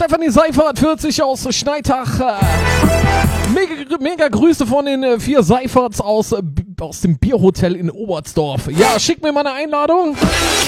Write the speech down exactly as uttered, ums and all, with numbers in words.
Stefanie Seifert, vierzig aus Schneitach. Mega, mega Grüße von den äh, vier Seiferts aus, äh, aus dem Bierhotel in Oberstdorf. Ja, schick mir mal eine Einladung.